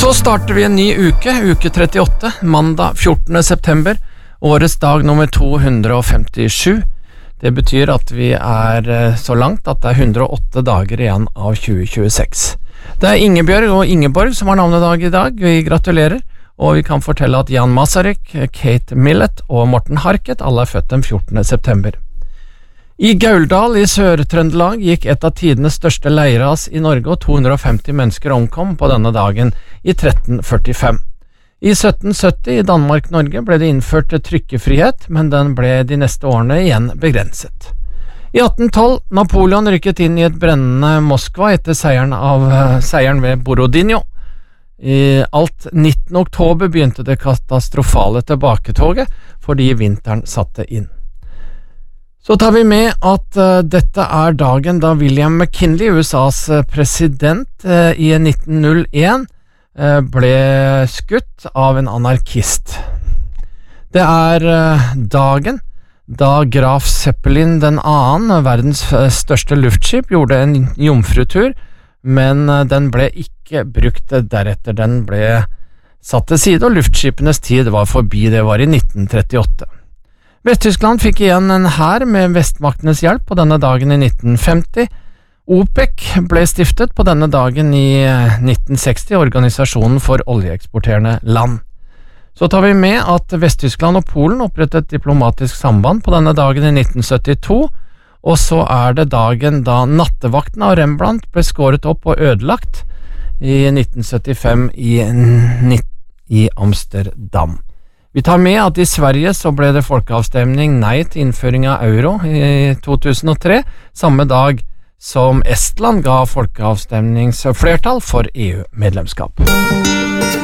Så starter vi en ny uke 38, mandag 14. september, årets dag nummer 257. Det betyr at vi så langt at det 108 dager igjen av 2026. Det Ingebjørg og Ingeborg som har navnedag i dag, vi gratulerer, og vi kan fortelle at Jan Masaryk, Kate Millett og Morten Harket alle født den 14. september. I Gauldal i Sør-Trøndelag gikk et av tidenes største leirras i Norge, og 250 mennesker omkom på denne dagen i 1345. I 1770 i Danmark-Norge ble det innført trykkefrihet, men den ble de neste årene igjen begrenset. I 1812 Napoleon rykket inn i et brennende Moskva etter seieren ved Borodino. I alt 19. oktober begynte det katastrofale tilbaketoget fordi vinteren satte inn. Så tar vi med at dette dagen da William McKinley, USAs president, i 1901 ble skutt av en anarkist. Det dagen da Graf Zeppelin den annen, verdens største luftskip, gjorde en jomfrutur, men den ble ikke brukt deretter. Den ble satt til side, og luftskipenes tid var forbi. Det var i 1938. Vest-Tyskland fikk igjen en hær med vestmaktenes hjelp på denne dagen i 1950. OPEC ble stiftet på denne dagen i 1960, Organisasjonen for oljeeksporterende land. Så tar vi med at Vest-Tyskland og Polen opprettet diplomatisk samband på denne dagen i 1972, og så det dagen da nattevakten av Rembrandt ble skåret opp og ødelagt i 1975 i Amsterdam. Vi tar med at i Sverige så ble det folkeavstemning nei til innføring av euro i 2003, samme dag som Estland ga folkeavstemningsflertall for EU-medlemskap.